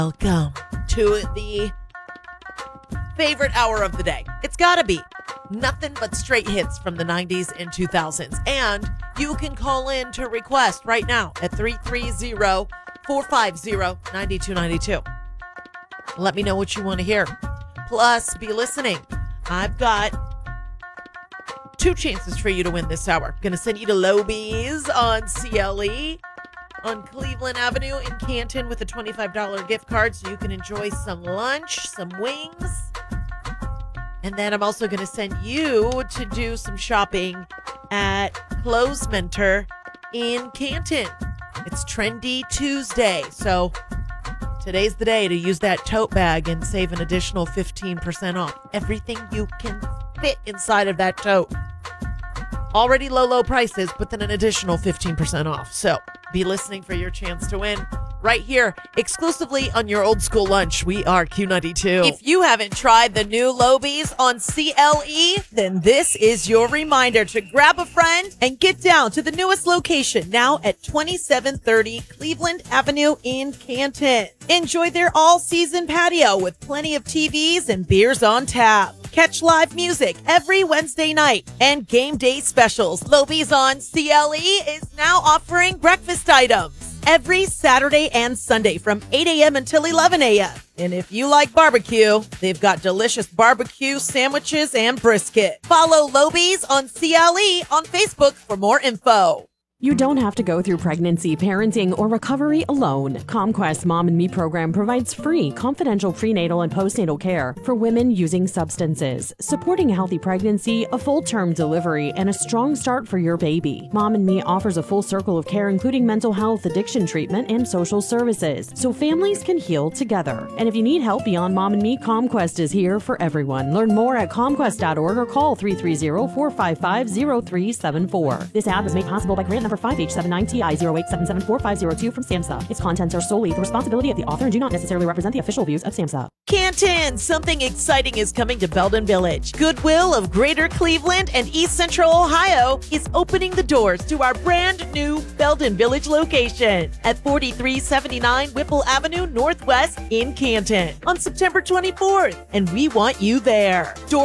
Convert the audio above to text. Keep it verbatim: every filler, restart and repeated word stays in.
Welcome to the favorite hour of the day. It's gotta be nothing but straight hits from the nineties and two thousands. And you can call in to request right now at three three zero, four five zero, nine two nine two. Let me know what you want to hear. Plus, be listening. I've got two chances for you to win this hour. Going to send you to Lobies on C L E on Cleveland Avenue in Canton with a twenty-five dollars gift card so you can enjoy some lunch, some wings. And then I'm also going to send you to do some shopping at Clothes Mentor in Canton. It's Trendy Tuesday, so today's the day to use that tote bag and save an additional fifteen percent off everything you can fit inside of that tote. Already low, low prices, but then an additional fifteen percent off. So be listening for your chance to win right here, exclusively on your old school lunch. We are Q ninety-two. If you haven't tried the new Lobies on C L E, then this is your reminder to grab a friend and get down to the newest location now at twenty-seven thirty Cleveland Avenue in Canton. Enjoy their all-season patio with plenty of T Vs and beers on tap. Catch live music every Wednesday night and game day specials. Lobies on C L E is now offering breakfast items every Saturday and Sunday from eight a.m. until eleven a.m. And if you like barbecue, they've got delicious barbecue sandwiches and brisket. Follow Lobies on C L E on Facebook for more info. You don't have to go through pregnancy, parenting, or recovery alone. ComQuest Mom and Me program provides free, confidential prenatal and postnatal care for women using substances, supporting a healthy pregnancy, a full-term delivery, and a strong start for your baby. Mom and Me offers a full circle of care, including mental health, addiction treatment, and social services, so families can heal together. And if you need help beyond Mom and Me, ComQuest is here for everyone. Learn more at comquest dot org or call three three zero, four five five, zero three seven four. This ad was made possible by grant number five H seven nine T I zero eight seven seven four five zero two from SAMHSA. Its contents are solely the responsibility of the author and do not necessarily represent the official views of SAMHSA. Canton, something exciting is coming to Belden Village. Goodwill of Greater Cleveland and East Central Ohio is opening the doors to our brand new Belden Village location at forty-three seventy-nine Whipple Avenue Northwest in Canton on September twenty-fourth. And we want you there. Door